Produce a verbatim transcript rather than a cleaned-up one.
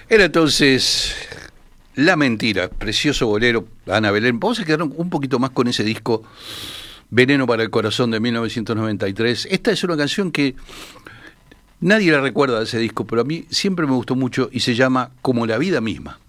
Era entonces La Mentira, precioso bolero, Ana Belén. Vamos a quedar un poquito más con ese disco Veneno para el Corazón de mil novecientos noventa y tres. Esta es una canción que nadie la recuerda de ese disco, pero a mí siempre me gustó mucho y se llama Como la vida misma.